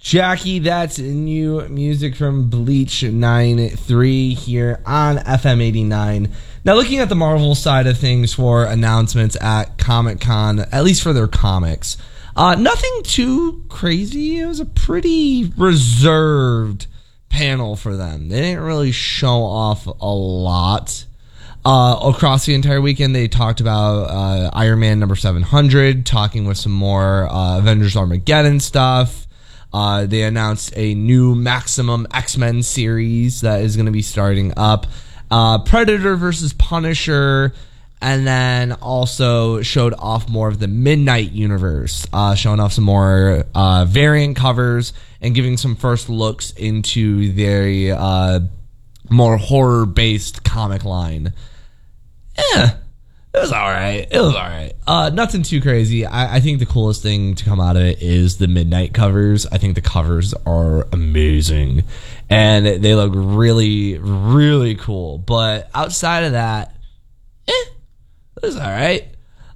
Jackie, that's new music from Bleach 9-3 here on FM 89. Now, looking at the Marvel side of things for announcements at Comic-Con, at least for their comics, nothing too crazy. It was a pretty reserved panel for them. They didn't really show off a lot. Across the entire weekend, they talked about Iron Man number 700, talking with some more Avengers Armageddon stuff. They announced a new Maximum X-Men series that is going to be starting up. Predator versus Punisher, and then also showed off more of the Midnight Universe, showing off some more variant covers and giving some first looks into their more horror-based comic line. It was alright. Nothing too crazy. I think the coolest thing to come out of it is the Midnight covers. I think the covers are amazing. And they look really, really cool. But outside of that, it was alright.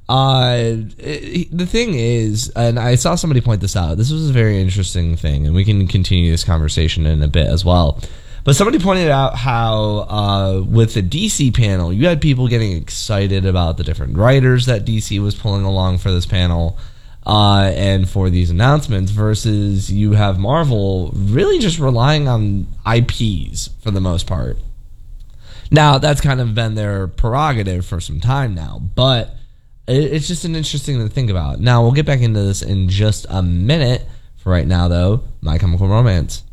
The thing is, and I saw somebody point this out, this was a very interesting thing, and we can continue this conversation in a bit as well. But somebody pointed out how with the DC panel, you had people getting excited about the different writers that DC was pulling along for this panel and for these announcements, versus you have Marvel really just relying on IPs for the most part. Now, that's kind of been their prerogative for some time now, but it's just an interesting thing to think about. Now, we'll get back into this in just a minute. For right now, though, My Chemical Romance.